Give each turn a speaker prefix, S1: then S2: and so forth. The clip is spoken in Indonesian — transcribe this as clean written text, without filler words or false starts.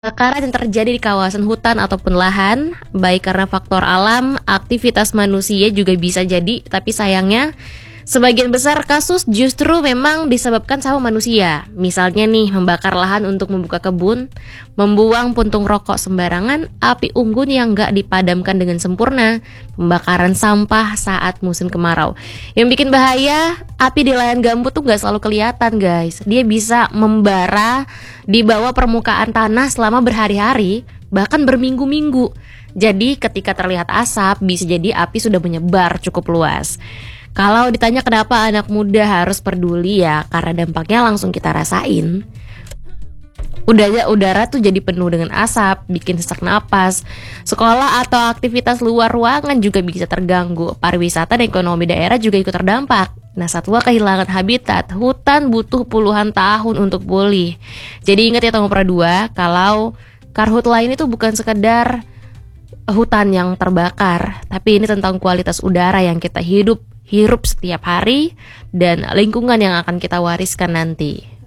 S1: Kebakaran yang terjadi di kawasan hutan ataupun lahan, baik karena faktor alam, aktivitas manusia juga bisa jadi, tapi sayangnya sebagian besar kasus justru memang disebabkan sama manusia. Misalnya nih, membakar lahan untuk membuka kebun, membuang puntung rokok sembarangan, api unggun yang nggak dipadamkan dengan sempurna, pembakaran sampah saat musim kemarau. Yang bikin bahaya, api di lahan gambut tuh nggak selalu kelihatan guys. Dia bisa membara di bawah permukaan tanah selama berhari-hari, bahkan berminggu-minggu. Jadi ketika terlihat asap, bisa jadi api sudah menyebar cukup luas. Kalau ditanya kenapa anak muda harus peduli, ya karena dampaknya langsung kita rasain. Udara tuh jadi penuh dengan asap, bikin sesak napas. Sekolah atau aktivitas luar ruangan juga bisa terganggu. Pariwisata dan ekonomi daerah juga ikut terdampak. Nah, satwa kehilangan habitat, hutan butuh puluhan tahun untuk pulih. Jadi ingat ya Tomopra 2, kalau karhutla ini tuh bukan sekedar hutan yang terbakar, tapi ini tentang kualitas udara yang kita hirup setiap hari dan lingkungan yang akan kita wariskan nanti.